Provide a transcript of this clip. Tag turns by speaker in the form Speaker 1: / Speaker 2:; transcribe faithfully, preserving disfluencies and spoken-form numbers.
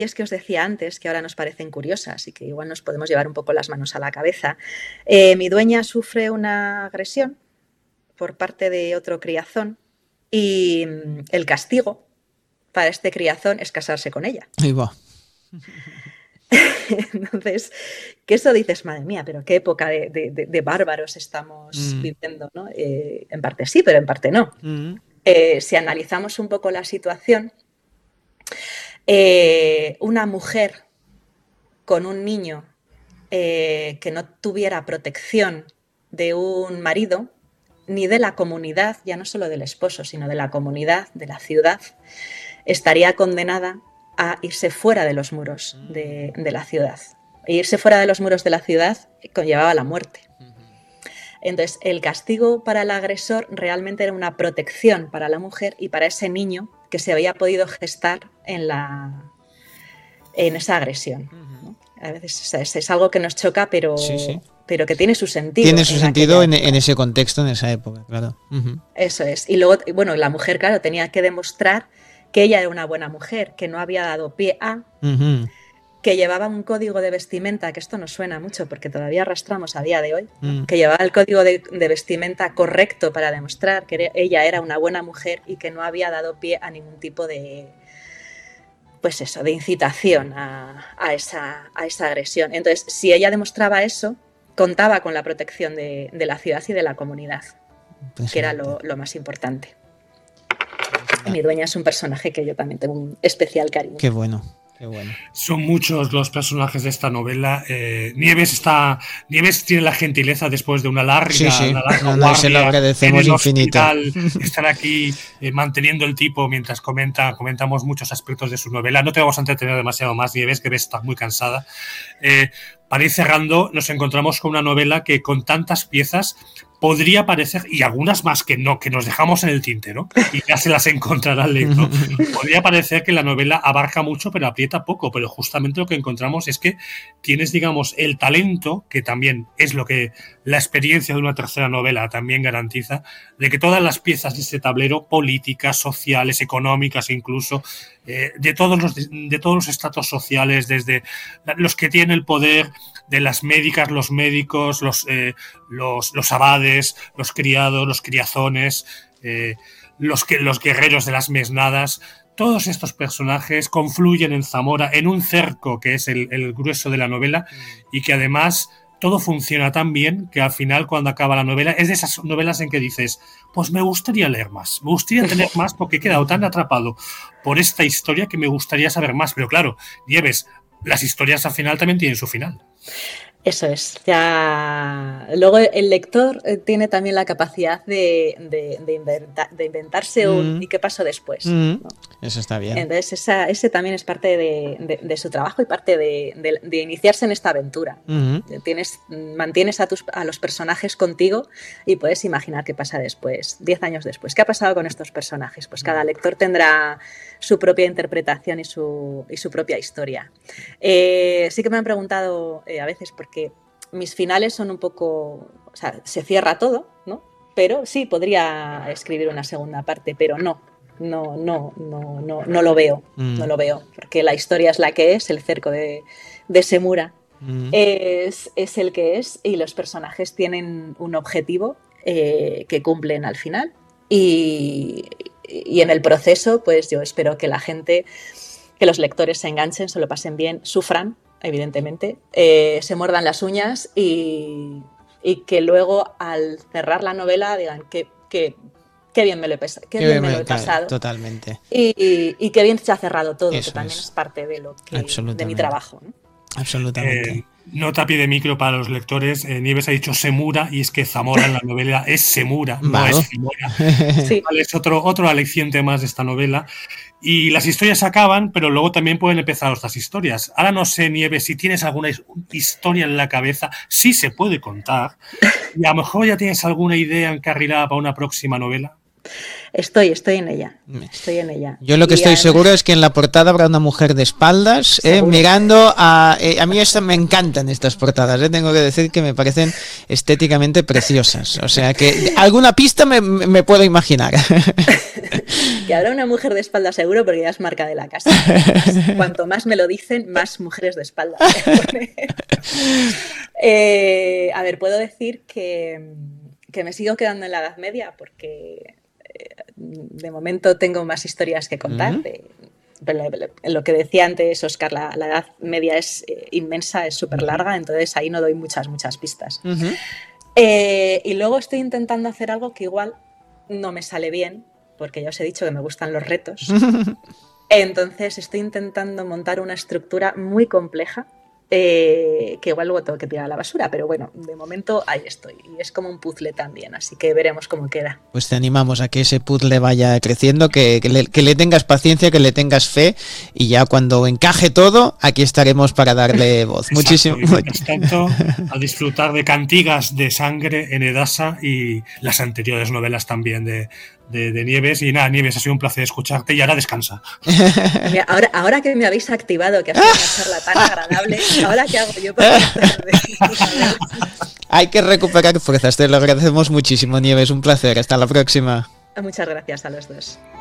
Speaker 1: que os decía antes, que ahora nos parecen curiosas y que igual nos podemos llevar un poco las manos a la cabeza, eh, mi dueña sufre una agresión por parte de otro criazón y el castigo para este criazón es casarse con ella.
Speaker 2: Ahí va.
Speaker 1: Entonces, que eso dices, madre mía, pero qué época de, de, de, de bárbaros estamos mm. viviendo, ¿no? Eh, en parte sí, pero en parte no. Mm. Eh, si analizamos un poco la situación, eh, una mujer con un niño eh, que no tuviera protección de un marido, ni de la comunidad, ya no solo del esposo, sino de la comunidad, de la ciudad, estaría condenada a irse fuera de los muros de, de la ciudad. E irse fuera de los muros de la ciudad conllevaba la muerte. Entonces, el castigo para el agresor realmente era una protección para la mujer y para ese niño que se había podido gestar en, la, en esa agresión, ¿no? A veces es, es algo que nos choca, pero, sí, sí. pero que tiene su sentido.
Speaker 2: Tiene su en sentido en, en ese contexto, en esa época, claro. Uh-huh.
Speaker 1: Eso es. Y luego, bueno, la mujer, claro, tenía que demostrar que ella era una buena mujer, que no había dado pie a, uh-huh. que llevaba un código de vestimenta, que esto nos suena mucho porque todavía arrastramos a día de hoy, uh-huh. que llevaba el código de, de vestimenta correcto para demostrar que ella era una buena mujer y que no había dado pie a ningún tipo de, pues eso, de incitación a, a, esa, a esa agresión. Entonces, si ella demostraba eso, contaba con la protección de, de la ciudad y de la comunidad, pues que era lo, lo más importante. Y mi dueña es un personaje que yo también tengo un especial cariño.
Speaker 2: Qué bueno, qué bueno.
Speaker 3: Son muchos los personajes de esta novela. Eh, Nieves está, Nieves tiene la gentileza después de una larga,
Speaker 2: sí, sí.
Speaker 3: Una larga
Speaker 2: no, no, se lo agradecemos infinito.
Speaker 3: Estar aquí eh, manteniendo el tipo mientras comenta, comentamos muchos aspectos de su novela. No te vamos a entretener demasiado más, Nieves, que ves está muy cansada. Eh, para ir cerrando, nos encontramos con una novela que con tantas piezas podría parecer, y algunas más que no, que nos dejamos en el tintero, y ya se las encontrará el lector, podría parecer que la novela abarca mucho pero aprieta poco, pero justamente lo que encontramos es que tienes, digamos, el talento, que también es lo que la experiencia de una tercera novela también garantiza, de que todas las piezas de este tablero, políticas, sociales, económicas incluso, eh, de, todos los, de todos los estratos sociales, desde los que tienen el poder, de las médicas, los médicos, los, eh, los, los abades, los criados, los criazones, eh, los, que, los guerreros de las mesnadas, todos estos personajes confluyen en Zamora en un cerco que es el, el grueso de la novela y que además todo funciona tan bien que al final cuando acaba la novela es de esas novelas en que dices, pues me gustaría leer más, me gustaría tener más porque he quedado tan atrapado por esta historia que me gustaría saber más, pero claro, Nieves, las historias al final también tienen su final.
Speaker 1: Eso es. Ya. Luego el lector tiene también la capacidad de, de, de, inventa, de inventarse un mm. ¿y qué pasó después?
Speaker 2: Mm.
Speaker 1: ¿no?
Speaker 2: Eso está bien.
Speaker 1: Entonces esa, ese también es parte de, de, de su trabajo y parte de, de, de iniciarse en esta aventura. Mm-hmm. Tienes, mantienes a, tus, a los personajes contigo y puedes imaginar qué pasa después, diez años después. ¿Qué ha pasado con estos personajes? Pues cada lector tendrá su propia interpretación y su, y su propia historia. Eh, sí que me han preguntado eh, a veces por que mis finales son un poco, o sea, se cierra todo, ¿no? Pero sí, podría escribir una segunda parte, pero no, no, no, no, no, no lo veo, mm. no lo veo, porque la historia es la que es, el cerco de, de Semura mm. es, es el que es y los personajes tienen un objetivo eh, que cumplen al final y, y en el proceso, pues yo espero que la gente, que los lectores se enganchen, se lo pasen bien, sufran, evidentemente, eh, se muerdan las uñas y, y que luego al cerrar la novela digan que, que, que bien me lo he, pesa- que bien me lo he pasado.
Speaker 2: Totalmente.
Speaker 1: Y, y, y que bien se ha cerrado todo, eso que también es. es parte de, lo que, de mi trabajo, ¿no?
Speaker 2: Absolutamente.
Speaker 3: Eh, nota a pie de micro para los lectores. Eh, Nieves ha dicho Semura y es que Zamora en la novela es Semura, no claro. es Zamora. Sí. Vale, es otro, otro aliciente más de esta novela. Y las historias acaban, pero luego también pueden empezar otras historias. Ahora no sé, Nieves, si tienes alguna historia en la cabeza, sí se puede contar. Y a lo mejor ya tienes alguna idea encarrilada para una próxima novela.
Speaker 1: Estoy, estoy en ella, estoy en ella.
Speaker 2: Yo lo que y estoy además... seguro es que en la portada habrá una mujer de espaldas, eh, mirando a... Eh, a mí esta, me encantan estas portadas, eh, tengo que decir que me parecen estéticamente preciosas. O sea que alguna pista me, me puedo imaginar.
Speaker 1: Y habrá una mujer de espalda seguro porque ya es marca de la casa. Cuanto más me lo dicen, más mujeres de espalda. eh, a ver, puedo decir que, que me sigo quedando en la Edad Media porque eh, de momento tengo más historias que contar. Uh-huh. de, Lo que decía antes Óscar, la, la Edad Media es eh, inmensa, es súper larga, entonces ahí no doy muchas, muchas pistas. Uh-huh. eh, y luego estoy intentando hacer algo que igual no me sale bien, porque ya os he dicho que me gustan los retos. Entonces estoy intentando montar una estructura muy compleja, eh, que igual luego tengo que tirar a la basura, pero bueno, de momento ahí estoy. Y es como un puzzle también, así que veremos cómo queda.
Speaker 2: Pues te animamos a que ese puzzle vaya creciendo, que, que, le, que le tengas paciencia, que le tengas fe, y ya cuando encaje todo, aquí estaremos para darle voz.
Speaker 3: Exacto,
Speaker 2: Muchísimo.
Speaker 3: Y mientras tanto, a disfrutar de Cantigas de Sangre en Edasa y las anteriores novelas también de, de, de Nieves. Y nada, Nieves, ha sido un placer escucharte y ahora descansa.
Speaker 1: Mira, ahora, ahora que me habéis activado, que ha sido una charla tan agradable, ¿ahora qué hago yo para
Speaker 2: Hay que recuperar fuerzas, te lo agradecemos muchísimo, Nieves, un placer, hasta la próxima.
Speaker 1: Muchas gracias a los dos.